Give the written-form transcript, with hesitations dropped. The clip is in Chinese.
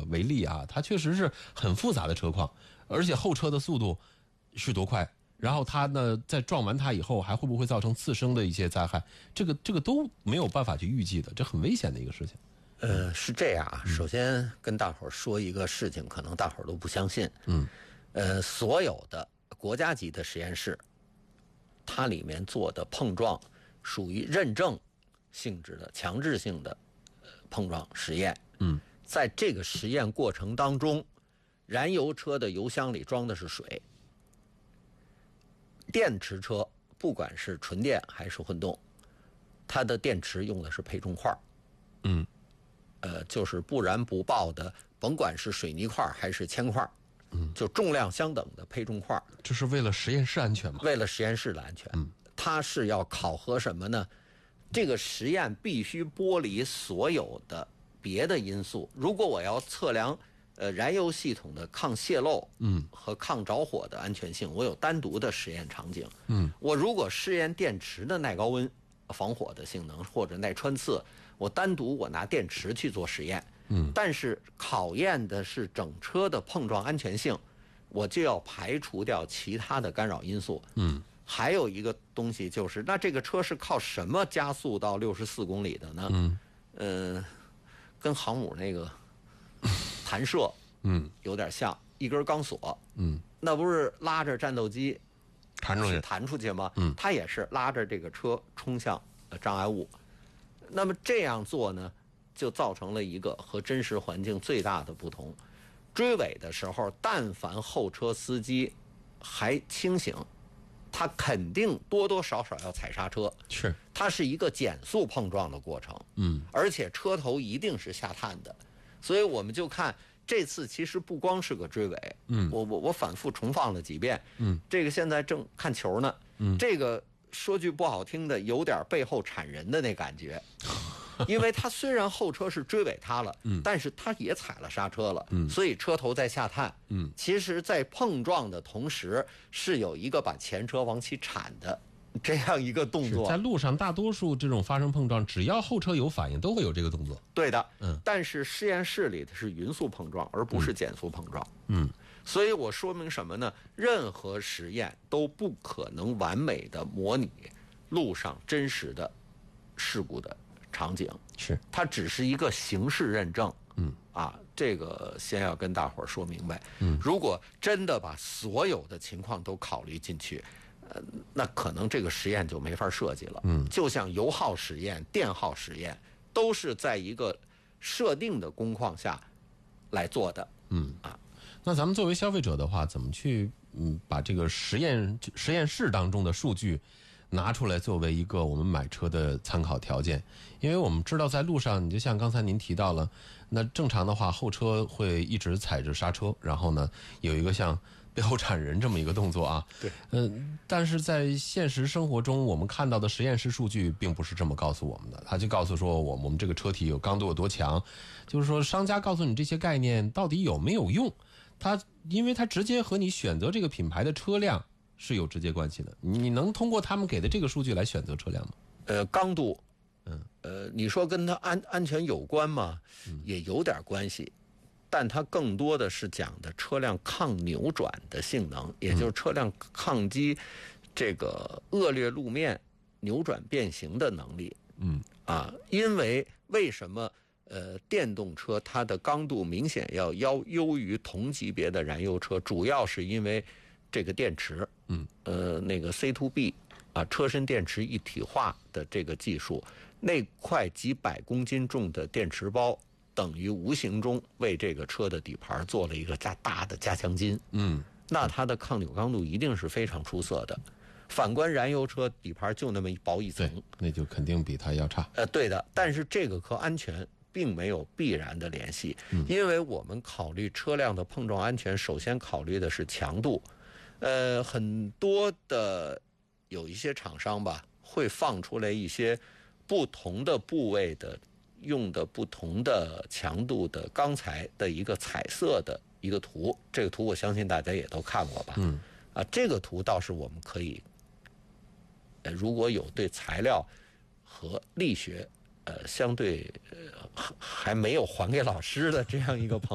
为例啊，它确实是很复杂的车况，而且后车的速度是多快，然后它呢在撞完它以后还会不会造成次生的一些灾害，这个都没有办法去预计的，这很危险的一个事情。 是这样啊。首先跟大伙儿说一个事情，可能大伙儿都不相信。所有的国家级的实验室，它里面做的碰撞属于认证性质的、强制性的碰撞实验。在这个实验过程当中，燃油车的油箱里装的是水，电池车不管是纯电还是混动，它的电池用的是配重块。就是不燃不爆的，甭管是水泥块还是铅块，就重量相等的配重块。 这是为了实验室安全吗？ 为了实验室的安全。它是要考核什么呢？这个实验必须剥离所有的别的因素。如果我要测量燃油系统的抗泄漏和抗着火的安全性，我有单独的实验场景。我如果试验电池的耐高温防火的性能或者耐穿刺，我单独我拿电池去做实验。但是考验的是整车的碰撞安全性，我就要排除掉其他的干扰因素。还有一个东西就是，那这个车是靠什么加速到64公里的呢？跟航母那个弹射有点像，一根钢索。那不是拉着战斗机弹出去吗？它也是拉着这个车冲向障碍物。那么这样做呢，就造成了一个和真实环境最大的不同。追尾的时候，但凡后车司机还清醒，他肯定多多少少要踩刹车。 是， 它是一个减速碰撞的过程。而且车头一定是下探的。所以我们就看这次其实不光是个追尾。我反复重放了几遍。这个现在正看球呢。这个说句不好听的，有点背后铲人的那感觉。因为他虽然后车是追尾他了，但是他也踩了刹车了，所以车头在下探。其实在碰撞的同时是有一个把前车往起铲的这样一个动作。 在路上大多数这种发生碰撞，只要后车有反应都会有这个动作。 对的。但是实验室里的是匀速碰撞而不是减速碰撞。所以我说明什么呢？任何实验都不可能完美的模拟路上真实的事故的场景。 是， 它只是一个形式认证。这个先要跟大伙儿说明白。如果真的把所有的情况都考虑进去，那可能这个实验就没法设计了。就像油耗实验、电耗实验，都是在一个设定的工况下来做的。 那咱们作为消费者的话，怎么去把这个实验室当中的数据拿出来作为一个我们买车的参考条件？因为我们知道在路上，你就像刚才您提到了，那正常的话后车会一直踩着刹车，然后呢有一个像背后铲人这么一个动作啊。 对。 但是在现实生活中，我们看到的实验室数据并不是这么告诉我们的。他就告诉说我们这个车体有刚度有多强，就是说商家告诉你这些概念到底有没有用，因为它直接和你选择这个品牌的车辆是有直接关系的。你能通过他们给的这个数据来选择车辆吗？ 刚度，你说跟它安全有关吗？也有点关系，但它更多的是讲的车辆抗扭转的性能，也就是车辆抗击这个恶劣路面扭转变形的能力。因为什么电动车它的刚度明显要优于同级别的燃油车，主要是因为这个电池。那个 C2B 车身电池一体化的这个技术，那块几百公斤重的电池包等于无形中为这个车的底盘做了一个大的加强筋。那它的抗扭刚度一定是非常出色的。反观燃油车底盘就那么薄一层， 那就肯定比它要差。 对的。但是这个和安全并没有必然的联系。因为我们考虑车辆的碰撞安全，首先考虑的是强度。很多的有一些厂商吧，会放出来一些不同的部位的用的不同的强度的钢材的一个彩色的一个图。这个图我相信大家也都看过吧。这个图倒是我们可以，如果有对材料和力学相对还没有还给老师的这样一个朋友